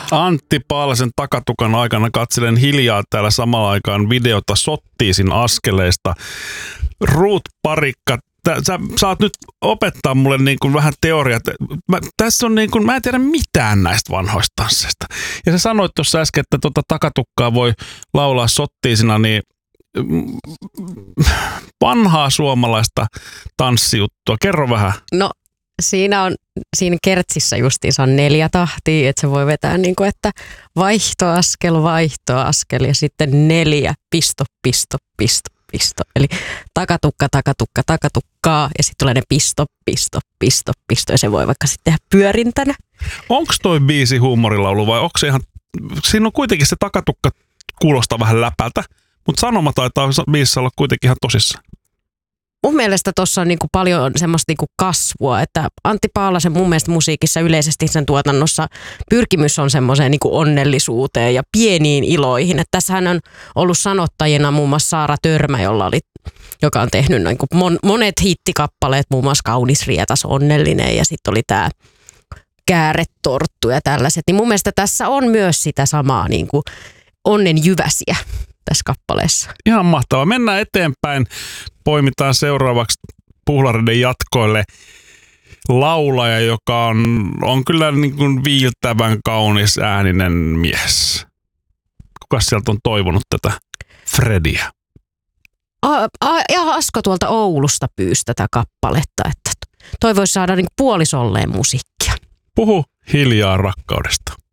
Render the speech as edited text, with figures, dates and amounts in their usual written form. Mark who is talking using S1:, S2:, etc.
S1: Antti Paalasen Takatukan aikana katselen hiljaa täällä samalla aikaan videota Sottiisin askeleista. Ruut Parikka, sä saat nyt opettaa mulle niin kuin vähän teoriat. Tässä on niin kuin, mä en tiedä mitään näistä vanhoista tansseista. Ja sä sanoit tuossa äsken, että Takatukkaa voi laulaa Sottiisina, niin vanhaa suomalaista tanssijuttua. Kerro vähän.
S2: No siinä kertsissä justiinsa on 4 tahtia, että se voi vetää niin kuin, että vaihtoaskel ja sitten 4 pisto. Eli takatukkaa ja sitten tulee ne pisto ja se voi vaikka sitten tehdä pyörintänä.
S1: Onko toi biisi huumorilaulu vai onko se ihan, siinä on kuitenkin se Takatukka kuulostaa vähän läpältä, mutta sanoma taitaa biisissä olla kuitenkin ihan tosissaan.
S2: Mun mielestä tuossa on niinku paljon semmoista niinku kasvua, että Antti Paalasen mun mielestä musiikissa yleisesti sen tuotannossa pyrkimys on semmoiseen niinku onnellisuuteen ja pieniin iloihin. Että tässähän on ollut sanottajina muun muassa Saara Törmä, joka on tehnyt niinku monet hittikappaleet, muun muassa Kaunis rietas, onnellinen ja sitten oli tämä Kääretorttu ja tällaiset. Niin mun mielestä tässä on myös sitä samaa niinku onnen jyväsiä tässä kappaleessa.
S1: Ihan mahtavaa. Mennään eteenpäin. Poimitaan seuraavaksi Puhlareiden jatkoille laulaja, joka on kyllä niin kuin viiltävän kaunis ääninen mies. Kuka sieltä on toivonut tätä Frediä?
S2: Ja Asko tuolta Oulusta pyysi tätä kappaletta, että toi voisi saada niin puolisolleen musiikkia.
S1: Puhu hiljaa rakkaudesta.